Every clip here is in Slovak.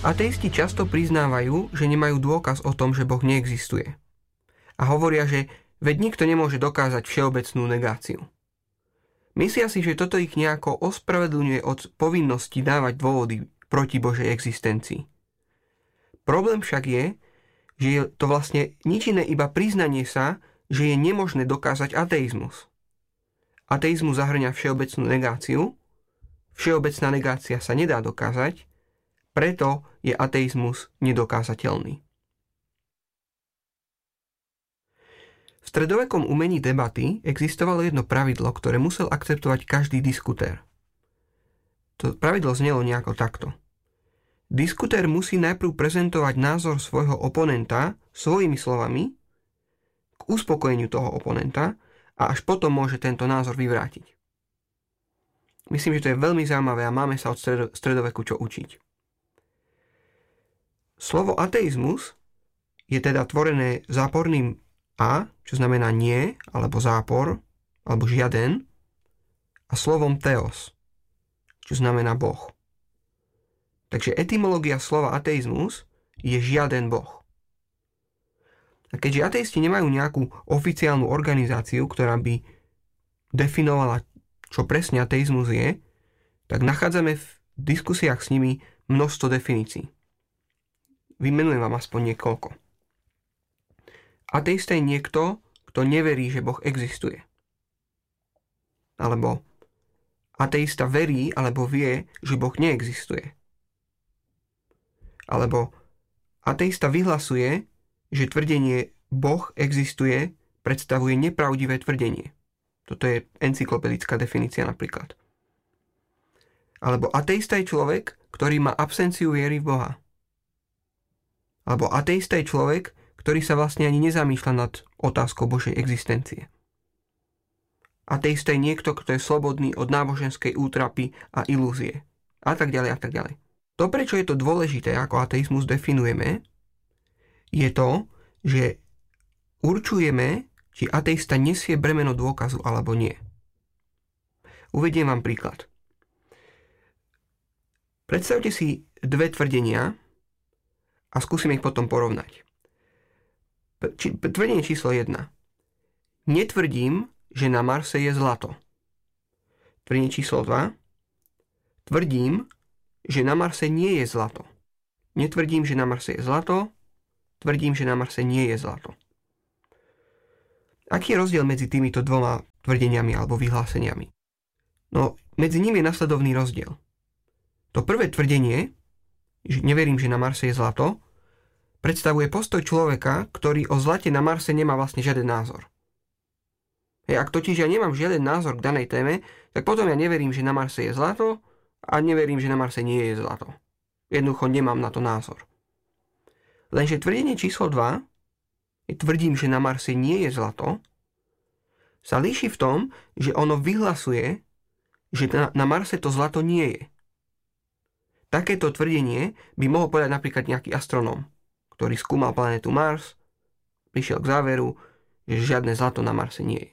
Ateisti často priznávajú, že nemajú dôkaz o tom, že Boh neexistuje. A hovoria, že veď nikto nemôže dokázať všeobecnú negáciu. Myslia si, že toto ich nejako ospravedlňuje od povinnosti dávať dôvody proti Božej existencii. Problém však je, že je to vlastne nič iné iba priznanie sa, že je nemožné dokázať ateizmus. Ateizmus zahŕňa všeobecnú negáciu, všeobecná negácia sa nedá dokázať, preto je ateizmus nedokázateľný. V stredovekom umení debaty existovalo jedno pravidlo, ktoré musel akceptovať každý diskutér. To pravidlo znelo nejako takto. Diskutér musí najprv prezentovať názor svojho oponenta svojimi slovami k uspokojeniu toho oponenta a až potom môže tento názor vyvrátiť. Myslím, že to je veľmi zaujímavé a máme sa od stredoveku čo učiť. Slovo ateizmus je teda tvorené záporným a, čo znamená nie, alebo zápor, alebo žiaden, a slovom theos, čo znamená Boh. Takže etymológia slova ateizmus je žiaden Boh. A keďže ateisti nemajú nejakú oficiálnu organizáciu, ktorá by definovala, čo presne ateizmus je, tak nachádzame v diskusiách s nimi množstvo definícií. Vymenujem vám aspoň niekoľko. Ateista je niekto, kto neverí, že Boh existuje. Alebo ateista verí alebo vie, že Boh neexistuje. Alebo ateista vyhlasuje, že tvrdenie Boh existuje predstavuje nepravdivé tvrdenie. Toto je encyklopedická definícia napríklad. Alebo ateista je človek, ktorý má absenciu viery v Boha. Alebo ateista je človek, ktorý sa vlastne ani nezamýšľa nad otázkou Božej existencie. Ateista je niekto, kto je slobodný od náboženskej útrapy a ilúzie. A tak ďalej, a tak ďalej. To, prečo je to dôležité, ako ateizmus definujeme, je to, že určujeme, či ateista nesie bremeno dôkazu alebo nie. Uvediem vám príklad. Predstavte si dve tvrdenia a skúsim ich potom porovnať. Tvrdenie číslo 1. Netvrdím, že na Marse je zlato. Tvrdenie číslo 2. Tvrdím, že na Marse nie je zlato. Netvrdím, že na Marse je zlato. Tvrdím, že na Marse nie je zlato. Aký je rozdiel medzi týmito dvoma tvrdeniami alebo vyhláseniami? No, medzi nimi je nasledovný rozdiel. To prvé tvrdenie, že neverím, že na Marse je zlato, predstavuje postoj človeka, ktorý o zlate na Marse nemá vlastne žiaden názor. Ak totiž ja nemám žiaden názor k danej téme, tak potom ja neverím, že na Marse je zlato a neverím, že na Marse nie je zlato. Jednoducho nemám na to názor. Lenže tvrdenie číslo 2, tvrdím, že na Marse nie je zlato, sa líši v tom, že ono vyhlasuje, že na Marse to zlato nie je. Takéto tvrdenie by mohol povedať napríklad nejaký astronóm, ktorý skúmal planetu Mars, prišiel k záveru, že žiadne zlato na Marse nie je.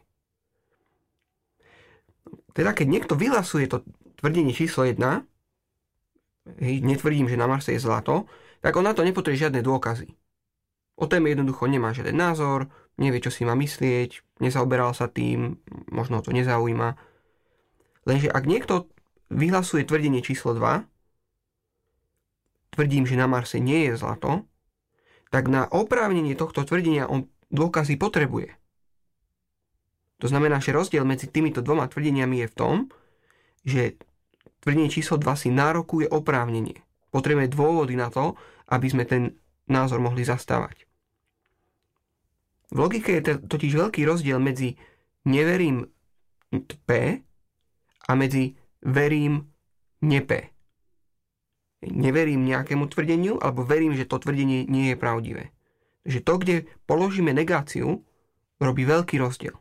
Teda keď niekto vyhlasuje to tvrdenie číslo 1, netvrdím, že na Marse je zlato, tak on na to nepotrebuje žiadne dôkazy. O téme jednoducho nemá žiaden názor, nevie, čo si má myslieť, nezaoberal sa tým, možno to nezaujíma. Lenže ak niekto vyhlasuje tvrdenie číslo 2, tvrdím, že na Marse nie je zlato, tak na oprávnenie tohto tvrdenia on dôkazy potrebuje. To znamená, že rozdiel medzi týmito dvoma tvrdeniami je v tom, že tvrdenie číslo 2 si nárokuje oprávnenie. Potrebujeme dôvody na to, aby sme ten názor mohli zastávať. V logike je totiž veľký rozdiel medzi neverím P a medzi verím ne-P. Neverím nejakému tvrdeniu, alebo verím, že to tvrdenie nie je pravdivé. Takže to, kde položíme negáciu, robí veľký rozdiel.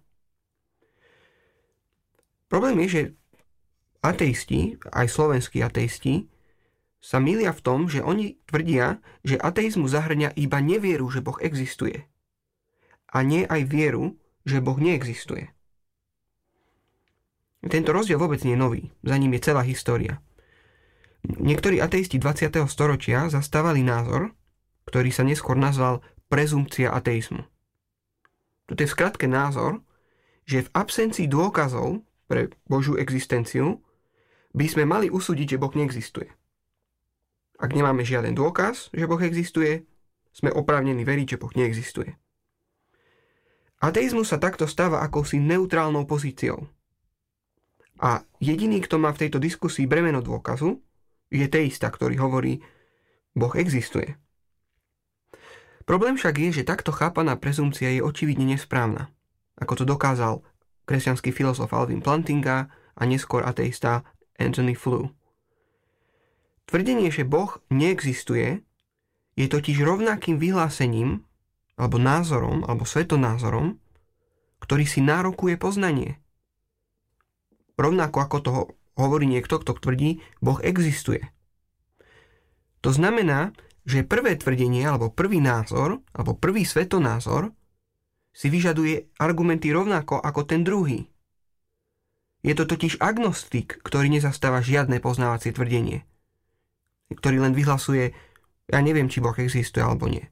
Problém je, že ateisti, aj slovenskí ateisti, sa mýlia v tom, že oni tvrdia, že ateizmus zahŕňa iba nevieru, že Boh existuje. A nie aj vieru, že Boh neexistuje. Tento rozdiel vôbec nie je nový. Za ním je celá história. Niektorí ateisti 20. storočia zastávali názor, ktorý sa neskôr nazval prezumpcia ateizmu. Toto je v skratke názor, že v absencii dôkazov pre Božiu existenciu by sme mali usúdiť, že Boh neexistuje. Ak nemáme žiaden dôkaz, že Boh existuje, sme oprávnení veriť, že Boh neexistuje. Ateizmus sa takto stáva akousi neutrálnou pozíciou. A jediný, kto má v tejto diskusii bremeno dôkazu, je teista, ktorý hovorí, Boh existuje. Problém však je, že takto chápaná prezumpcia je očividne nesprávna, ako to dokázal kresťanský filozof Alvin Plantinga a neskôr ateista Anthony Flew. Tvrdenie, že Boh neexistuje, je totiž rovnakým vyhlásením, alebo názorom, alebo svetonázorom, ktorý si nárokuje poznanie. Rovnako ako to hovorí niekto, kto tvrdí, Boh existuje. To znamená, že prvé tvrdenie, alebo prvý názor, alebo prvý svetonázor si vyžaduje argumenty rovnako ako ten druhý. Je to totiž agnostik, ktorý nezastáva žiadne poznávacie tvrdenie, ktorý len vyhlasuje, ja neviem, či Boh existuje alebo nie.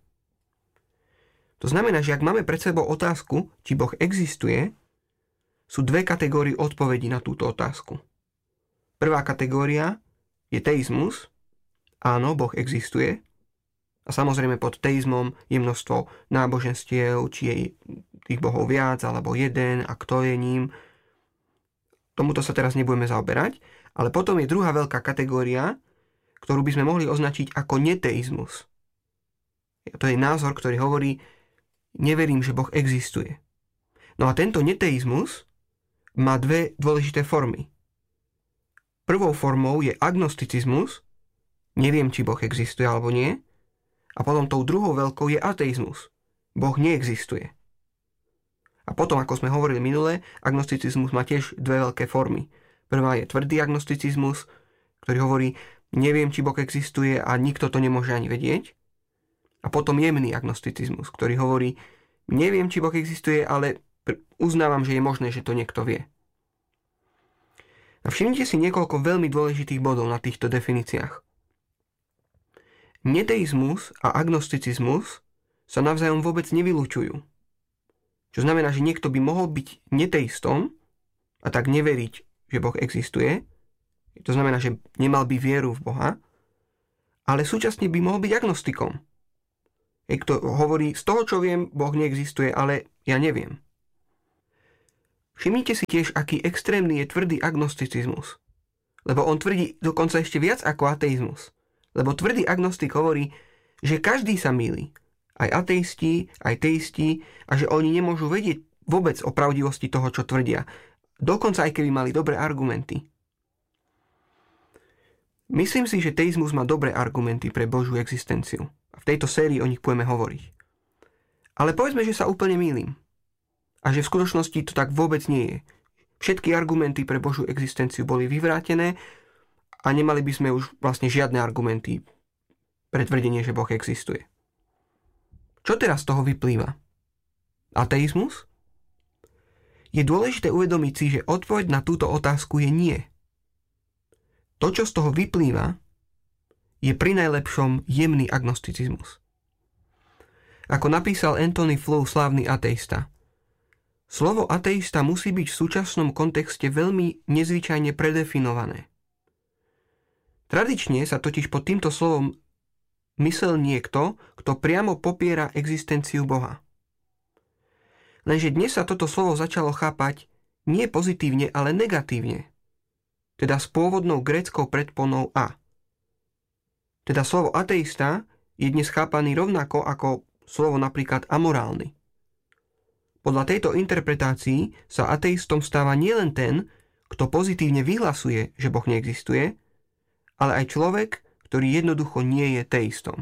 To znamená, že ak máme pred sebou otázku, či Boh existuje, sú dve kategórie odpovedí na túto otázku. Prvá kategória je teizmus. Áno, Boh existuje. A samozrejme pod teizmom je množstvo náboženstiev, či je tých bohov viac, alebo jeden, a kto je ním. Tomuto sa teraz nebudeme zaoberať. Ale potom je druhá veľká kategória, ktorú by sme mohli označiť ako neteizmus. To je názor, ktorý hovorí, neverím, že Boh existuje. No a tento neteizmus má dve dôležité formy. Prvou formou je agnosticizmus, neviem, či Boh existuje alebo nie, a potom tou druhou veľkou je ateizmus, Boh neexistuje. A potom, ako sme hovorili minule, agnosticizmus má tiež dve veľké formy. Prvá je tvrdý agnosticizmus, ktorý hovorí, neviem, či Boh existuje a nikto to nemôže ani vedieť. A potom jemný agnosticizmus, ktorý hovorí, neviem, či Boh existuje, ale uznávam, že je možné, že to niekto vie. A všimnite si niekoľko veľmi dôležitých bodov na týchto definíciách. Neteizmus a agnosticizmus sa navzájom vôbec nevylučujú. Čo znamená, že niekto by mohol byť neteistom a tak neveriť, že Boh existuje. To znamená, že nemal by vieru v Boha, ale súčasne by mohol byť agnostikom. Kto hovorí, z toho, čo viem, Boh neexistuje, ale ja neviem. Všimnite si tiež, aký extrémny je tvrdý agnosticizmus. Lebo on tvrdí dokonca ešte viac ako ateizmus. Lebo tvrdý agnostik hovorí, že každý sa mýli. Aj ateisti, aj teisti, a že oni nemôžu vedieť vôbec o pravdivosti toho, čo tvrdia. Dokonca aj keby mali dobré argumenty. Myslím si, že teizmus má dobré argumenty pre Božiu existenciu. A v tejto sérii o nich budeme hovoriť. Ale povedzme, že sa úplne mýlim. A že v skutočnosti to tak vôbec nie je. Všetky argumenty pre Božiu existenciu boli vyvrátené a nemali by sme už vlastne žiadne argumenty pre tvrdenie, že Boh existuje. Čo teraz z toho vyplýva? Ateizmus? Je dôležité uvedomiť si, že odpoveď na túto otázku je nie. To, čo z toho vyplýva, je pri najlepšom jemný agnosticizmus. Ako napísal Anthony Flew, slávny ateista, slovo ateista musí byť v súčasnom kontexte veľmi nezvyčajne predefinované. Tradične sa totiž pod týmto slovom myslel niekto, kto priamo popiera existenciu Boha. Lenže dnes sa toto slovo začalo chápať nie pozitívne, ale negatívne. Teda s pôvodnou gréckou predponou a. Teda slovo ateista je dnes chápaný rovnako ako slovo napríklad amorálny. Podľa tejto interpretácii sa ateistom stáva nielen ten, kto pozitívne vyhlasuje, že Boh neexistuje, ale aj človek, ktorý jednoducho nie je teistom.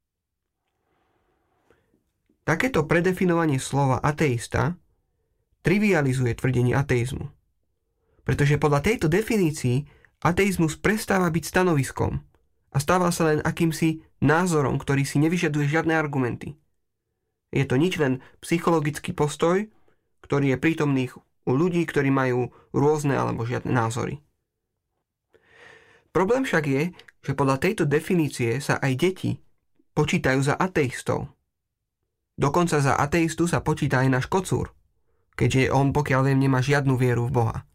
Takéto predefinovanie slova ateista trivializuje tvrdenie ateizmu. Pretože podľa tejto definícii ateizmus prestáva byť stanoviskom a stáva sa len akýmsi názorom, ktorý si nevyžaduje žiadne argumenty. Je to nič len psychologický postoj, ktorý je prítomný u ľudí, ktorí majú rôzne alebo žiadne názory. Problém však je, že podľa tejto definície sa aj deti počítajú za ateistov. Dokonca za ateistu sa počíta aj náš kocúr, keďže on, pokiaľ viem, nemá žiadnu vieru v Boha.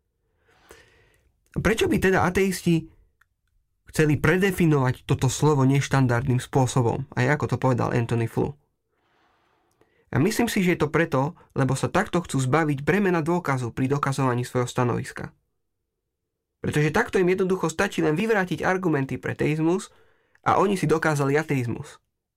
Prečo by teda ateisti chceli predefinovať toto slovo neštandardným spôsobom, aj ako to povedal Anthony Flew? A myslím si, že je to preto, lebo sa takto chcú zbaviť bremena dôkazu pri dokazovaní svojho stanoviska. Pretože takto im jednoducho stačí len vyvrátiť argumenty pre teizmus a oni si dokázali ateizmus.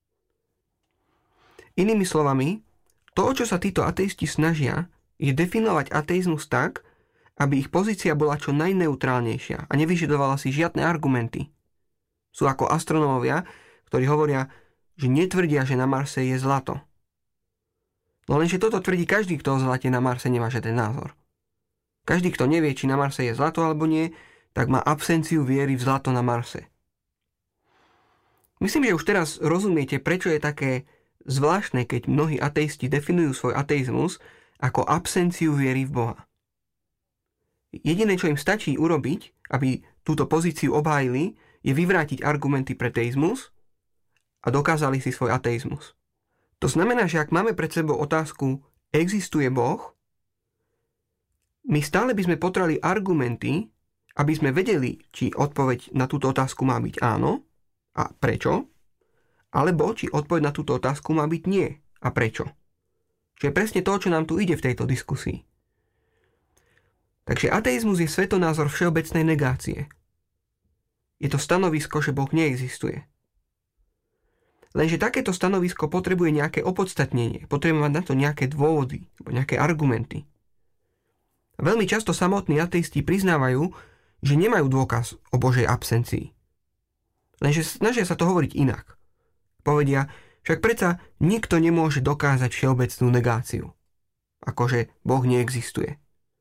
Inými slovami, to, o čo sa títo ateisti snažia, je definovať ateizmus tak, aby ich pozícia bola čo najneutrálnejšia a nevyžadovala si žiadne argumenty. Sú ako astronómovia, ktorí hovoria, že netvrdia, že na Marse je zlato. No lenže toto tvrdí každý, kto o zlate na Marse nemá žiaden názor. Každý, kto nevie, či na Marse je zlato alebo nie, tak má absenciu viery v zlato na Marse. Myslím, že už teraz rozumiete, prečo je také zvláštne, keď mnohí ateisti definujú svoj ateizmus ako absenciu viery v Boha. Jediné, čo im stačí urobiť, aby túto pozíciu obhájili, je vyvrátiť argumenty pre teizmus a dokázali si svoj ateizmus. To znamená, že ak máme pred sebou otázku, existuje Boh, my stále by sme potrebovali argumenty, aby sme vedeli, či odpoveď na túto otázku má byť áno a prečo, alebo či odpoveď na túto otázku má byť nie a prečo. Čo je presne to, čo nám tu ide v tejto diskusii. Takže ateizmus je svetonázor všeobecnej negácie. Je to stanovisko, že Boh neexistuje. Lenže takéto stanovisko potrebuje nejaké opodstatnenie, potrebuje mať na to nejaké dôvody, alebo nejaké argumenty. A veľmi často samotní ateisti priznávajú, že nemajú dôkaz o Božej absencii. Lenže snažia sa to hovoriť inak. Povedia, však predsa nikto nemôže dokázať všeobecnú negáciu. Akože Boh neexistuje.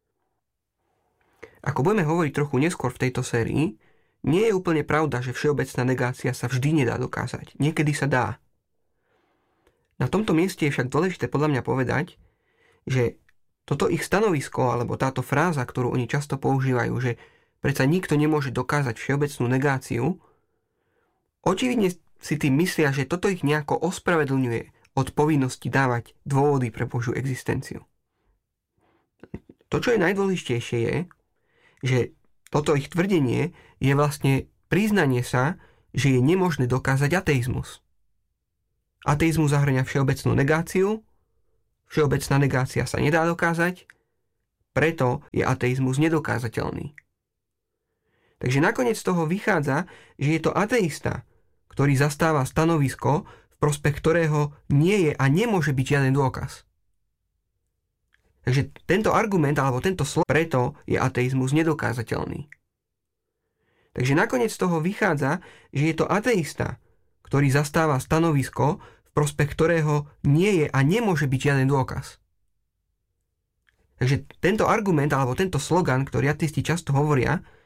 Ako budeme hovoriť trochu neskôr v tejto sérii, nie je úplne pravda, že všeobecná negácia sa vždy nedá dokázať. Niekedy sa dá. Na tomto mieste je však dôležité podľa mňa povedať, že toto ich stanovisko, alebo táto fráza, ktorú oni často používajú, že predsa nikto nemôže dokázať všeobecnú negáciu, očividne si tým myslia, že toto ich nejako ospravedlňuje od povinnosti dávať dôvody pre Božiu existenciu. To, čo je najdôležitejšie, je, že toto ich tvrdenie je vlastne priznanie sa, že je nemožné dokázať ateizmus. Ateizmus zahŕňa všeobecnú negáciu, všeobecná negácia sa nedá dokázať, preto je ateizmus nedokázateľný. Takže nakoniec z toho vychádza, že je to ateista, ktorý zastáva stanovisko, v prospech ktorého nie je a nemôže byť žiaden dôkaz. Takže tento argument, alebo tento slovo, preto je ateizmus nedokázateľný. Takže nakoniec z toho vychádza, že je to ateista, ktorý zastáva stanovisko, v prospech ktorého nie je a nemôže byť žiaden dôkaz. Takže tento argument, alebo tento slogan, ktorý ateisti často hovoria,